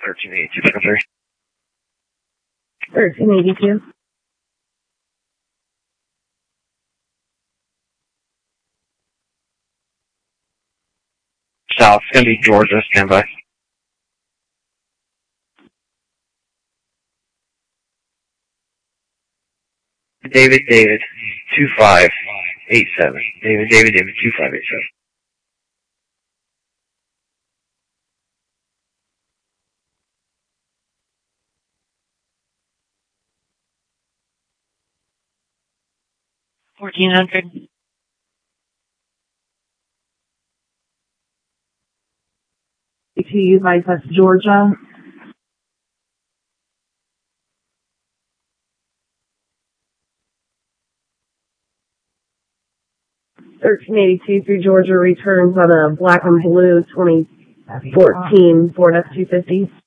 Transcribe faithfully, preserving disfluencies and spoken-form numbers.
thirteen eighty-two, sorry. thirteen eighty-two. South, it's going to be Georgia, standby. David, David, two five eight seven. David, David, David, two five eight seven. fourteen hundred. To you guys, that's Georgia. thirteen eighty-two through Georgia returns on a black and blue twenty fourteen Ford F two fifty.